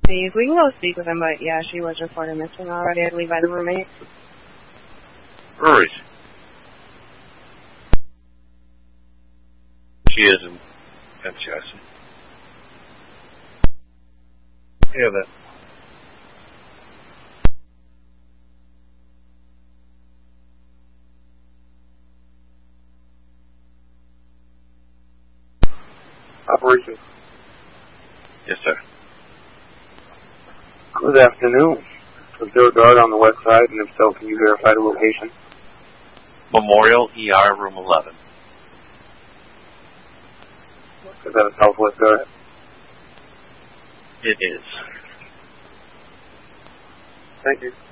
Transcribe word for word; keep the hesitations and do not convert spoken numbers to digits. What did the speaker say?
Please, we can go speak with him, but yeah, she was reported missing already, I believe, by the roommate. Right. She is in M C I C. Yeah, that. Operation. Yes, sir. Good afternoon. Is there a guard on the west side, and if so, can you verify the location? Memorial E R, room eleven. Is that a Southwest guard? It is. Thank you.